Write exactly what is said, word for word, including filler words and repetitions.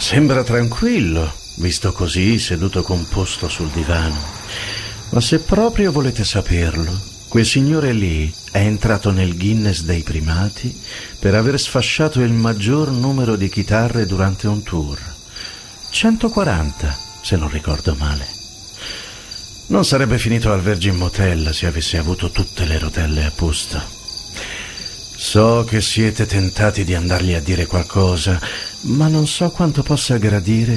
Sembra tranquillo, visto così seduto composto sul divano. Ma se proprio volete saperlo, quel signore lì è entrato nel Guinness dei primati per aver sfasciato il maggior numero di chitarre durante un tour. centoquaranta, se non ricordo male. Non sarebbe finito al Virgin Motel se avesse avuto tutte le rotelle a posto. So che siete tentati di andargli a dire qualcosa, ma non so quanto possa gradire